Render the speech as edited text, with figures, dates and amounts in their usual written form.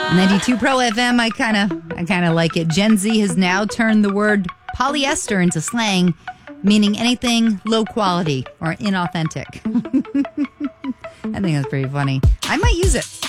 92 Pro FM, I kind of like it. Gen Z has now turned the word polyester into slang, meaning anything low quality or inauthentic. I think that's pretty funny. I might use it.